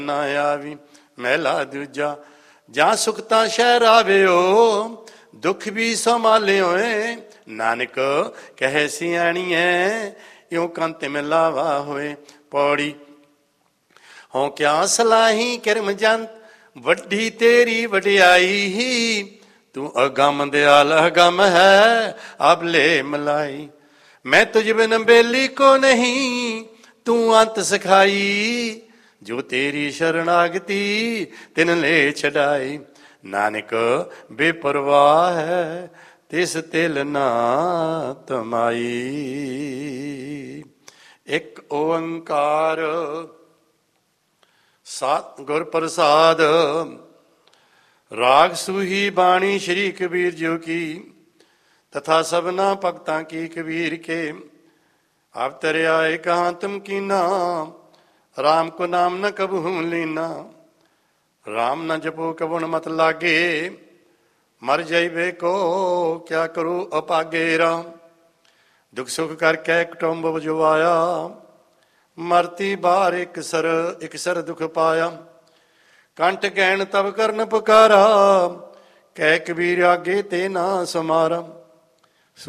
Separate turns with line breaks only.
ਨਾ ਆਵੀ। ਮਹਿਲਾ ਦੂਜਾ, ਜਾਂ ਸੁਖਤਾ ਸ਼ਹਿਰ ਆਵਿਓ, ਦੁੱਖ ਵੀ ਸੰਭਾਲਿਓਏ। ਨਾਨਕ ਕਹੇ ਸਿਆਣੀਐ, ਇਉ ਕੰਤ ਮਿਲਾਵਾ ਹੋਏ। ਪੌੜੀ। ਹੋਂ ਕਿਆ ਸਲਾਹੀ ਕਰਮ ਜੰਤ, ਵੱਡੀ ਤੇਰੀ ਵਡਿਆਈ। ਤੂੰ ਅਗੰਮ ਦਿਆਲ ਅਗੰਮ ਹੈ, ਅਬਲੇ ਮਲਾਈ। ਮੈਂ ਤੁਝ ਬਿਨ ਬੇਲੀ ਕੋ ਨਹੀਂ, ਤੂੰ ਅੰਤ ਸਿਖਾਈ। ਜੋ ਤੇਰੀ ਸ਼ਰਨਾਗਤੀ, ਤਿਨ ਲੈ ਛਡਾਈ। ਨਾਨਕ ਬੇਪਰਵਾਹ ਹੈ, ਤਿਸ ਤਿਲ ਨਾ ਤਮਾਈ। ਇੱਕ ਓੰਕਾਰ ਸਤਿ ਗੁਰ ਪ੍ਰਸਾਦ। ਰਾਗ ਸੂਹੀ ਬਾਣੀ ਸ਼੍ਰੀ ਕਬੀਰ ਜਿਉ ਕੀ, ਤਥਾ ਸਭਨਾ ਭਗਤਾਂ ਕੀ ਕਬੀਰ ਕੇ। ਆਪ ਤਰਿਆ ਕਹਾਂ ਤੁਮ ਕੀਨਾ, ਰਾਮ ਕੋ ਨਾਮ ਨ ਕਬਹੂ ਲੀਨਾ। ਰਾਮ ਨ ਜਪੋ ਕਬੁ ਨ ਮਤ ਲਾਗੇ, ਮਰ ਜਾਈਬੇ ਕੋ ਕਿਆ ਕਰੂ ਅਪਾਗੇ। ਰਾਮ ਦੁਖ ਸੁਖ ਕਰਕੇ ਕੁਟੁੰਬ ਵਜਵਾਇਆ, ਮਰਤੀ ਬਾਰ ਇੱਕ ਸਰ ਦੁਖ ਪਾਇਆ। ਕੰਠ ਗਹਿਣ ਤਬ ਕਰਨ ਪੁਕਾਰਾ, ਕਹਿ ਕਬੀਰ ਆਗੇ ਤੇ ਨਾ ਸਮਾਰਾ।